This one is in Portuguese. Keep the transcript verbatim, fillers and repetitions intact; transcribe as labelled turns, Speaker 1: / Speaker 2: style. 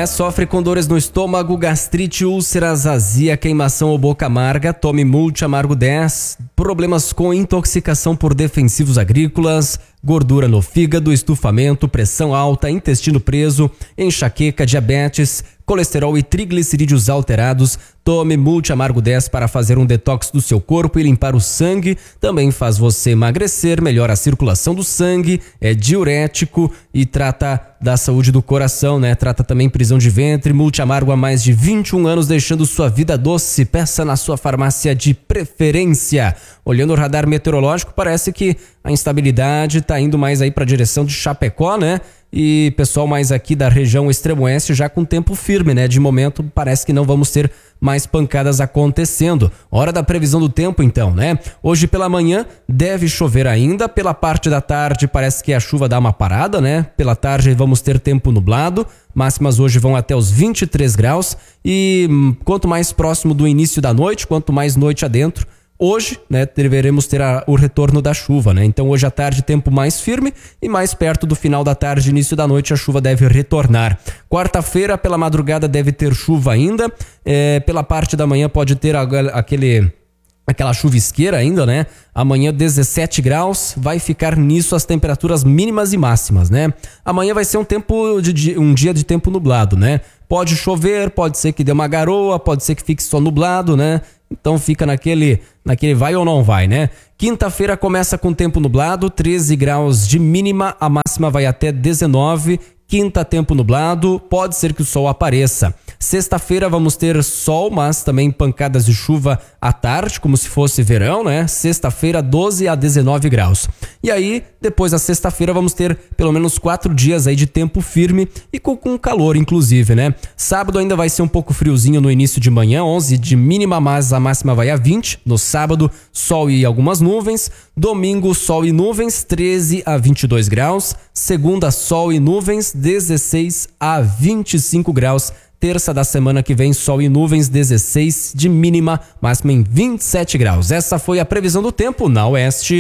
Speaker 1: É, sofre com dores no estômago, gastrite, úlceras, azia, queimação ou boca amarga, tome Multi Amargo dez. Problemas com intoxicação por defensivos agrícolas, gordura no fígado, estufamento, pressão alta, intestino preso, enxaqueca, diabetes, colesterol e triglicerídeos alterados. Tome Multi Amargo dez para fazer um detox do seu corpo e limpar o sangue. Também faz você emagrecer, melhora a circulação do sangue, é diurético e trata da saúde do coração, né? Trata também prisão de ventre. Multi Amargo há mais de vinte e um anos, deixando sua vida doce. Peça na sua farmácia de preferência. Olhando o radar meteorológico, parece que a instabilidade está indo mais aí para a direção de Chapecó, né? E pessoal mais aqui da região extremo-oeste já com tempo firme, né? De momento parece que não vamos ter mais pancadas acontecendo. Hora da previsão do tempo então, né? Hoje pela manhã deve chover ainda, pela parte da tarde parece que a chuva dá uma parada, né? Pela tarde vamos ter tempo nublado, máximas hoje vão até os vinte e três graus e quanto mais próximo do início da noite, quanto mais noite adentro, hoje, né, deveremos ter a, o retorno da chuva, né? Então hoje à tarde tempo mais firme e mais perto do final da tarde, início da noite, a chuva deve retornar. Quarta-feira pela madrugada deve ter chuva ainda, é, pela parte da manhã pode ter aquele... aquela chuvisqueira ainda, né? Amanhã dezessete graus, vai ficar nisso as temperaturas mínimas e máximas, né? Amanhã vai ser um tempo de um dia de tempo nublado, né? Pode chover, pode ser que dê uma garoa, pode ser que fique só nublado, né? Então fica naquele, naquele vai ou não vai, né? Quinta-feira começa com tempo nublado, treze graus de mínima, a máxima vai até dezenove. Quinta, tempo nublado, pode ser que o sol apareça. Sexta-feira vamos ter sol, mas também pancadas de chuva à tarde, como se fosse verão, né? Sexta-feira, doze a dezenove graus. E aí, depois da sexta-feira, vamos ter pelo menos quatro dias aí de tempo firme e com, com calor, inclusive, né? Sábado ainda vai ser um pouco friozinho no início de manhã, onze de mínima, mas a máxima vai a vinte. No sábado, sol e algumas nuvens. Domingo, sol e nuvens, treze a vinte e dois graus. Segunda, sol e nuvens, dezesseis a vinte e cinco graus. Terça da semana que vem, sol e nuvens, dezesseis de mínima, máxima em vinte e sete graus. Essa foi a previsão do tempo na Oeste.